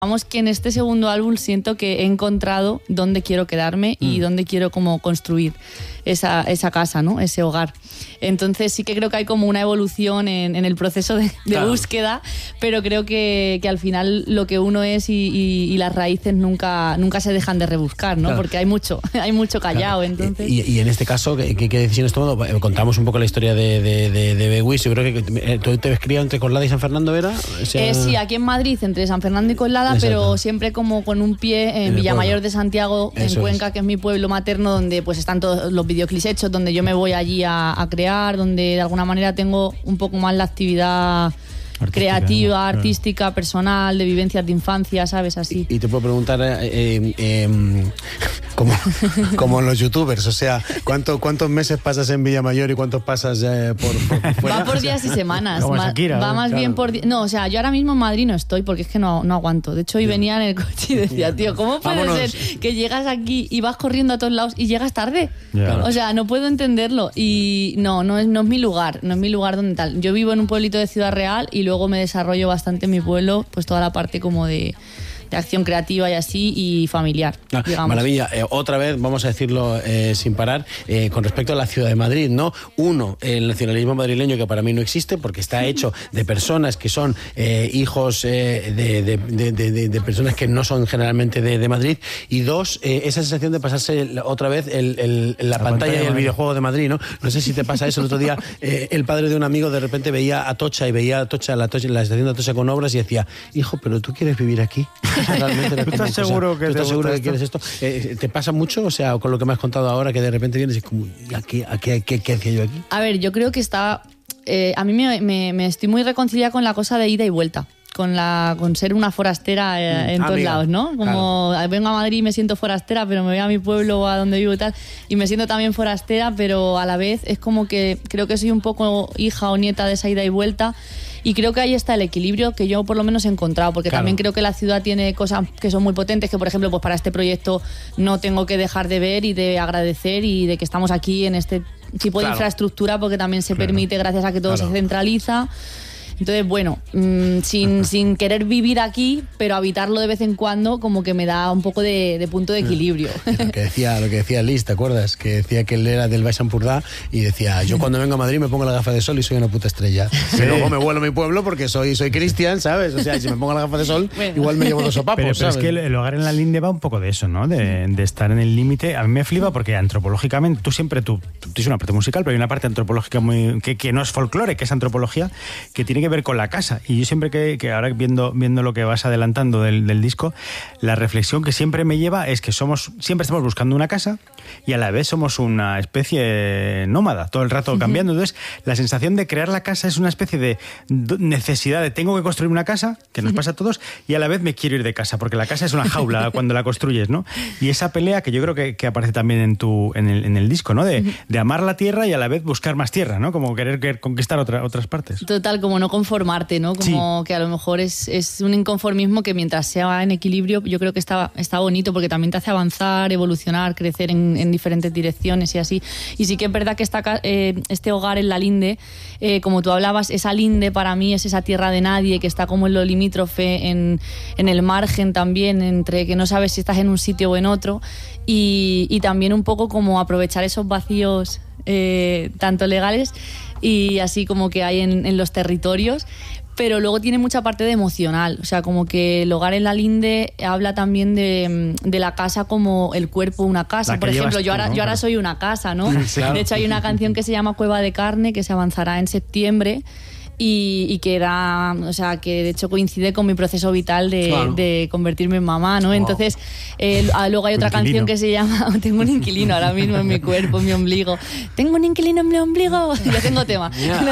Vamos, que en este segundo álbum siento que he encontrado dónde quiero quedarme y dónde quiero como construir esa casa, ¿no? Ese hogar. Entonces sí que creo que hay como una evolución en el proceso de búsqueda, pero creo que al final lo que uno es y las raíces nunca se dejan de rebuscar, ¿no? Porque hay mucho callado, entonces... Y en este caso, ¿qué decís en este modo? Contamos un poco la historia de Bewis. Yo creo que tú te ves criado entre Coslada y San Fernando, ¿era? Sí, aquí en Madrid, entre San Fernando y Coslada, pero siempre como con un pie en Villamayor de Santiago, en Cuenca, que es mi pueblo materno, donde pues están todos los videoclips hechos, donde yo me voy allí a crear, donde de alguna manera tengo un poco más la actividad creativa, artística, personal, de vivencias de infancia, ¿sabes? Así. Y te puedo preguntar, como los youtubers, o sea, ¿cuántos meses pasas en Villamayor y cuántos pasas por fuera? Va por días y semanas. Como Shakira, va más bien por... No, o sea, yo ahora mismo en Madrid no estoy porque es que no aguanto. De hecho, hoy venía en el coche y decía, tío, ¿cómo puede ser que llegas aquí y vas corriendo a todos lados y llegas tarde? O sea, no puedo entenderlo. Y no es mi lugar, no es mi lugar donde tal. Yo vivo en un pueblito de Ciudad Real y luego me desarrollo bastante en mi pueblo, pues toda la parte como de acción creativa y así, y familiar, digamos. Maravilla. Otra vez, vamos a decirlo sin parar, con respecto a la ciudad de Madrid, ¿no? Uno, el nacionalismo madrileño, que para mí no existe, porque está hecho de personas que son hijos de personas que no son generalmente de Madrid. Y dos, esa sensación de pasarse otra vez la pantalla y el videojuego de Madrid, ¿no? No sé si te pasa eso. El otro día, el padre de un amigo de repente veía Atocha y veía Atocha, la estación de Atocha con obras y decía, hijo, pero tú quieres vivir aquí. Realmente, ¿Tú estás seguro que quieres esto? ¿Te pasa mucho? O sea, con lo que me has contado ahora, que de repente vienes y como, ¿qué hacía yo aquí? A ver, yo creo que está... a mí me estoy muy reconciliada con la cosa de ida y vuelta. Con ser una forastera en todos lados, ¿no? Como vengo a Madrid y me siento forastera, pero me voy a mi pueblo o a donde vivo y tal, y me siento también forastera, pero a la vez es como que creo que soy un poco hija o nieta de esa ida y vuelta. Y creo que ahí está el equilibrio que yo por lo menos he encontrado, porque también creo que la ciudad tiene cosas que son muy potentes, que por ejemplo pues para este proyecto no tengo que dejar de ver y de agradecer, y de que estamos aquí en este tipo de infraestructura, porque también se permite gracias a que todo se centraliza. Entonces, bueno, sin querer vivir aquí, pero habitarlo de vez en cuando, como que me da un poco de punto de equilibrio. Lo que decía Liz, ¿te acuerdas? Que decía que él era del Baix Empordà y decía, yo cuando vengo a Madrid me pongo la gafa de sol y soy una puta estrella. Y luego me vuelvo a mi pueblo porque soy cristian, ¿sabes? O sea, si me pongo la gafa de sol, igual me llevo 2 sopapos, pero ¿sabes? Es que el hogar en la linde va un poco de eso, ¿no? De estar en el límite. A mí me flipa porque antropológicamente, tú tienes una parte musical, pero hay una parte antropológica que no es folclore, que es antropología, que tiene que ver con la casa. Y yo siempre que ahora viendo lo que vas adelantando del disco, la reflexión que siempre me lleva es que siempre estamos buscando una casa y a la vez somos una especie nómada, todo el rato cambiando. Entonces, la sensación de crear la casa es una especie de necesidad de tengo que construir una casa, que nos pasa a todos, y a la vez me quiero ir de casa, porque la casa es una jaula cuando la construyes, ¿no? Y esa pelea que yo creo que aparece también en el disco, ¿no? De amar la tierra y a la vez buscar más tierra, ¿no? Como querer conquistar otras partes. Total, como no conformarte, ¿no? Como que a lo mejor es un inconformismo que mientras sea en equilibrio, yo creo que está bonito, porque también te hace avanzar, evolucionar, crecer en diferentes direcciones y así. Y sí que es verdad que este hogar en la linde, como tú hablabas, esa linde para mí es esa tierra de nadie que está como en lo limítrofe, en el margen también, entre que no sabes si estás en un sitio o en otro, y también un poco como aprovechar esos vacíos tanto legales y así como que hay en los territorios, pero luego tiene mucha parte de emocional, o sea, como que el hogar en la linde habla también de la casa como el cuerpo, una casa. Por ejemplo, yo ahora soy una casa, ¿no? Claro. De hecho, hay una canción que se llama Cueva de Carne, que se avanzará en septiembre, y que era, o sea, que de hecho coincide con mi proceso vital de convertirme en mamá, ¿no? Wow. Entonces, luego hay otra canción que se llama Tengo un inquilino ahora mismo en mi cuerpo, en mi ombligo. Tengo un inquilino en mi ombligo. Ya tengo tema.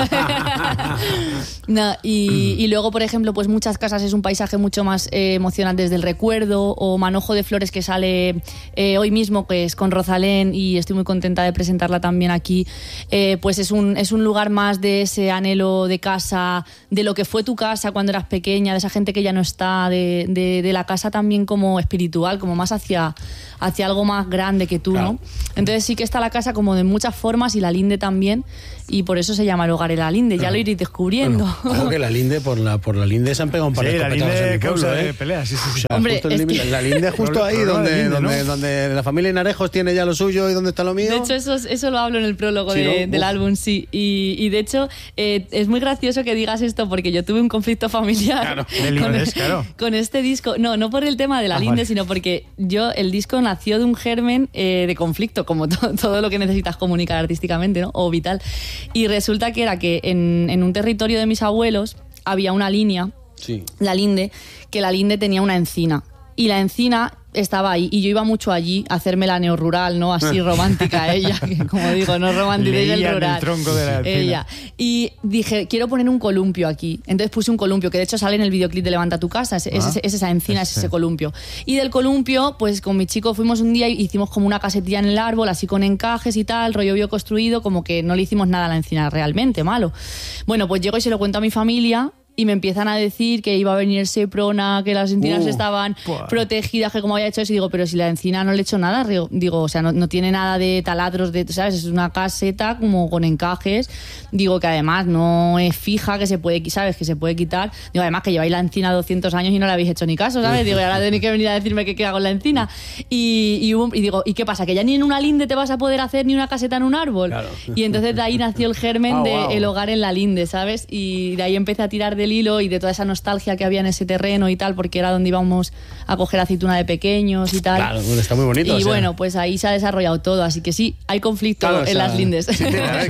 No, y luego, por ejemplo, pues Muchas casas es un paisaje mucho más emocional desde el recuerdo, o Manojo de flores, que sale hoy mismo, que es con Rosalén, y estoy muy contenta de presentarla también aquí. Pues es un lugar más de ese anhelo de casa, casa, de lo que fue tu casa cuando eras pequeña, de esa gente que ya no está, de la casa también como espiritual, como más hacia algo más grande que tú, claro, ¿no? Entonces sí que está la casa como de muchas formas y la linde también, y por eso se llama el hogar en la linde, ya lo iréis descubriendo. Bueno, ojo que la linde, por la linde se han pegado un par de escopetazos en mi pueblo, de peleas, sí. O sea, hombre, la linde justo ahí donde la familia Hinarejos tiene ya lo suyo y donde está lo mío. De hecho, eso lo hablo en el prólogo del álbum, sí. Y de hecho, es muy gracioso que digas esto porque yo tuve un conflicto familiar con este disco. No por el tema de la linde, sino porque el disco nació de un germen de conflicto, como todo lo que necesitas comunicar artísticamente, ¿no? O vital. Y resulta que era que en un territorio de mis abuelos había una línea, sí, la linde, que la linde tenía una encina. Y la encina estaba ahí, y yo iba mucho allí a hacerme la neorrural, ¿no? Así romántica ella, que como digo, no romanticéis el rural. El tronco de la encina. Ella. Y dije, quiero poner un columpio aquí. Entonces puse un columpio, que de hecho sale en el videoclip de Levanta tu casa, es esa encina, es ese columpio. Y del columpio, pues con mi chico fuimos un día y hicimos como una casetilla en el árbol, así con encajes y tal, rollo bioconstruido, como que no le hicimos nada a la encina realmente, malo. Bueno, pues llego y se lo cuento a mi familia, y me empiezan a decir que iba a venir Seprona, que las encinas estaban protegidas, que como había hecho eso. Y digo, pero si la encina no le he hecho nada, digo, o sea, no tiene nada de taladros, ¿sabes? Es una caseta como con encajes. Digo que además no es fija, que se puede, ¿sabes? Que se puede quitar. Digo, además que lleváis la encina 200 años y no le habéis hecho ni caso, ¿sabes? Digo, y ahora tenéis que venir a decirme que qué hago en la encina. Y digo, ¿y qué pasa? ¿Que ya ni en una linde te vas a poder hacer ni una caseta en un árbol? Claro. Y entonces de ahí nació el germen del hogar en la linde, ¿sabes? Y de ahí empecé a tirar del hilo y de toda esa nostalgia que había en ese terreno y tal, porque era donde íbamos a coger aceituna de pequeños y tal. Claro, está muy bonito. Y bueno, pues ahí se ha desarrollado todo, así que sí, hay conflicto en las lindes. Sí,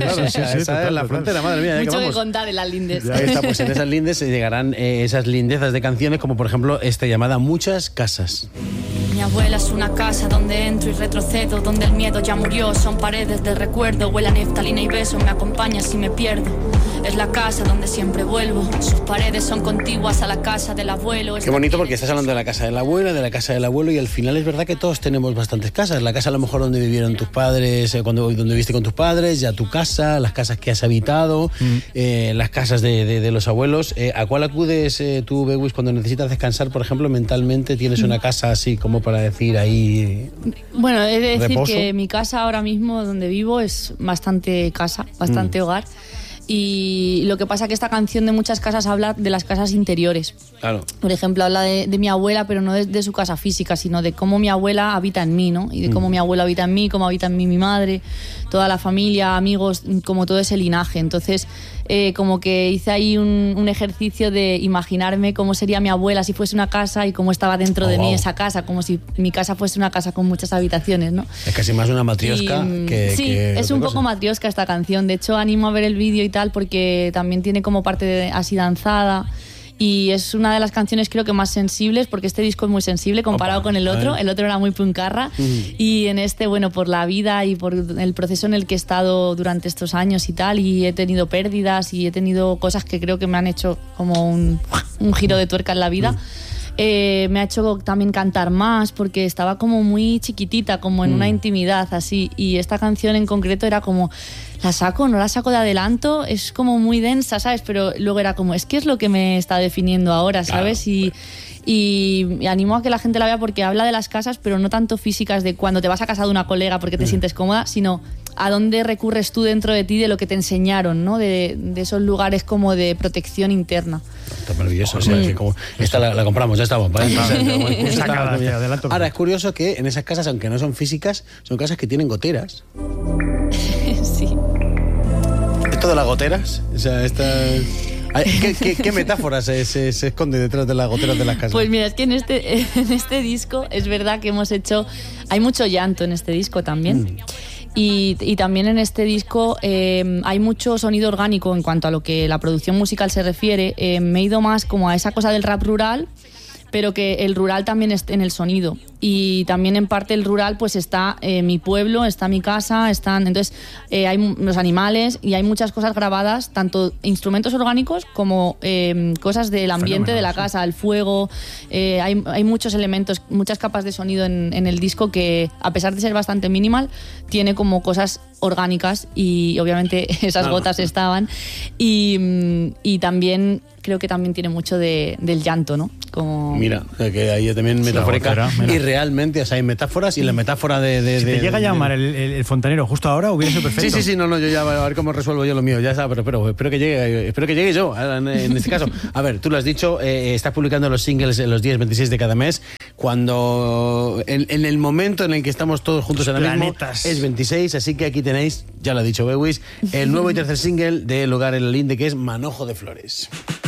esa es la frontera, madre mía. Mucho que contar en las lindes. Ahí está, pues en esas lindes se llegarán esas lindezas de canciones, como por ejemplo esta llamada Muchas Casas. Mi abuela es una casa donde entro y retrocedo, donde el miedo ya murió, son paredes de recuerdo, huele a naftalina y beso, me acompaña si me pierdo. Es la casa donde siempre vuelvo, sus paredes son contiguas a la casa del abuelo. Qué bonito, porque estás hablando de la casa de la abuela, de la casa del abuelo, y al final es verdad que todos tenemos bastantes casas. La casa a lo mejor donde vivieron tus padres, donde viviste con tus padres, ya tu casa, las casas que has habitado, las casas de los abuelos. ¿A cuál acudes tú, Bewis, cuando necesitas descansar, por ejemplo, mentalmente? ¿Tienes una casa así como para decir ahí? Bueno, he de decir reposo? Que mi casa ahora mismo, donde vivo, es bastante casa, bastante hogar. Y lo que pasa es que esta canción de Muchas Casas habla de las casas interiores. Claro. Por ejemplo, habla de mi abuela, pero no de su casa física, sino de cómo mi abuela habita en mí, ¿no? Y de cómo mi abuela habita en mí, cómo habita en mí mi madre, toda la familia, amigos, como todo ese linaje. Entonces, como que hice ahí un ejercicio de imaginarme cómo sería mi abuela si fuese una casa y cómo estaba dentro de mí esa casa, como si mi casa fuese una casa con muchas habitaciones, ¿no? Es casi más una matrioska sí, es un poco matrioska esta canción. De hecho, animo a ver el vídeo y tal, porque también tiene como parte así danzada. Y es una de las canciones creo que más sensibles, porque este disco es muy sensible comparado con el otro. El otro era muy puncarra. Y en este, bueno, por la vida y por el proceso en el que he estado durante estos años y tal, y he tenido pérdidas y he tenido cosas que creo que me han hecho como un giro de tuerca en la vida. Me ha hecho también cantar más, porque estaba como muy chiquitita, como en una intimidad así. Y esta canción en concreto era como, ¿la saco? ¿No la saco de adelanto? Es como muy densa, ¿sabes? Pero luego era como, es que es lo que me está definiendo ahora, ¿sabes? Claro. Y animo a que la gente la vea, porque habla de las casas, pero no tanto físicas, de cuando te vas a casa de una colega porque te sientes cómoda, sino a dónde recurres tú dentro de ti, de lo que te enseñaron, ¿no? De esos lugares como de protección interna. Está maravilloso. O sea, que como esta la compramos, ya estamos. ¿Vale? Ahora, es curioso que en esas casas, aunque no son físicas, son casas que tienen goteras. Sí. ¿Esto de las goteras? O sea, ¿Qué metáforas se esconde detrás de las goteras de las casas? Pues mira, es que en este disco es verdad que hemos hecho... Hay mucho llanto en este disco también. Y también en este disco hay mucho sonido orgánico en cuanto a lo que la producción musical se refiere. Me he ido más como a esa cosa del rap rural, pero que el rural también esté en el sonido. Y también en parte el rural pues está mi pueblo, está mi casa, entonces hay los animales y hay muchas cosas grabadas, tanto instrumentos orgánicos como cosas del ambiente de la casa, el fuego, hay muchos elementos, muchas capas de sonido en el disco que, a pesar de ser bastante minimal, tiene como cosas orgánicas y obviamente esas gotas estaban y también creo que también tiene mucho del llanto, ¿no? Como... Mira, que ahí también metafórica y realmente, o sea, hay metáforas y la metáfora de... Si te llega a llamar el fontanero justo ahora, hubiera sido perfecto. Sí, no, yo ya a ver cómo resuelvo yo lo mío, ya sabes, pero espero que llegue yo, en este caso. A ver, tú lo has dicho, estás publicando los singles en los días 26 de cada mes, cuando en el momento en el que estamos todos juntos ahora mismo es 26, así que aquí tenéis, ya lo ha dicho Bewis, el nuevo y tercer single de Lugar en la Linde, que es Manojo de Flores.